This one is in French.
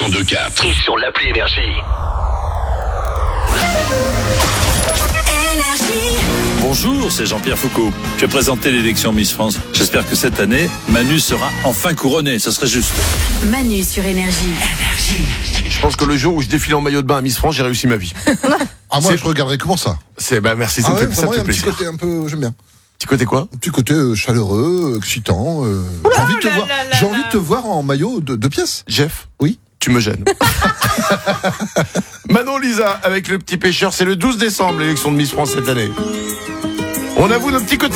102.4 et sur l'appli Énergie. Bonjour, c'est Jean-Pierre Foucault. Je vais présenter l'élection Miss France. J'espère que cette année, Manu sera enfin couronnée. Ça serait juste. Manu sur Énergie. Je pense que le jour où je défile en maillot de bain à Miss France, j'ai réussi ma vie. Ah, moi, je regarderai comment ça. Merci, ça me fait moi, il y a un petit plaisir. côté un peu, j'aime bien. Petit côté quoi? Un petit côté chaleureux, excitant. J'ai envie de te voir. J'ai envie de te voir en maillot de pièces. Jeff? Oui. Tu me gênes. Manon Lisa, avec le petit pêcheur, c'est le 12 décembre, l'élection de Miss France cette année. On avoue nos petits côtés